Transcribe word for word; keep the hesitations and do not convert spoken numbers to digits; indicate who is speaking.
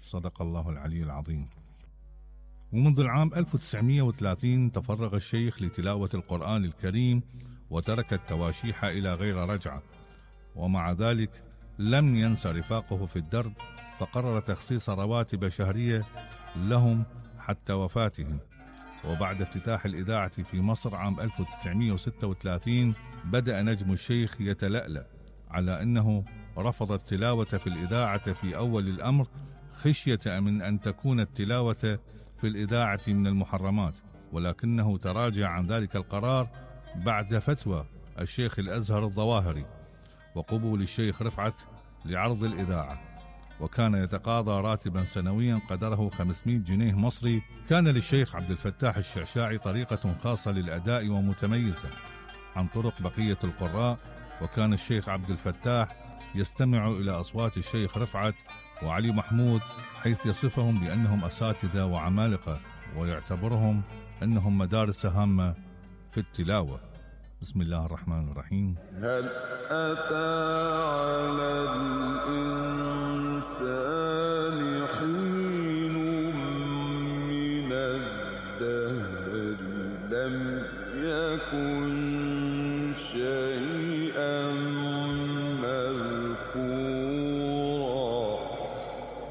Speaker 1: صدق الله العلي العظيم. ومنذ العام ألف وتسعمئة وثلاثين تفرغ الشيخ لتلاوة القرآن الكريم وترك التواشيح إلى غير رجعة، ومع ذلك لم ينسى رفاقه في الدرب، فقرر تخصيص رواتب شهرية لهم حتى وفاتهم. وبعد افتتاح الإذاعة في مصر عام ألف وتسعمئة وستة وثلاثين بدأ نجم الشيخ يتلألأ على أنه رفض التلاوة في الإذاعة في أول الأمر خشية من أن تكون التلاوة في الإذاعة من المحرمات، ولكنه تراجع عن ذلك القرار بعد فتوى الشيخ الأزهر الظواهري وقبول الشيخ رفعت لعرض الإذاعة، وكان يتقاضى راتبا سنويا قدره خمسمئة جنيه مصري. كان للشيخ عبد الفتاح الشعشاعي طريقة خاصة للأداء ومتميزة عن طرق بقية القراء، وكان الشيخ عبد الفتاح يستمع إلى أصوات الشيخ رفعت وعلي محمود، حيث يصفهم بأنهم أساتذة وعمالقة ويعتبرهم أنهم مدارس هامة في التلاوة. بسم الله الرحمن الرحيم.
Speaker 2: هل أتى على الإنسان حين من الدهر لم يكن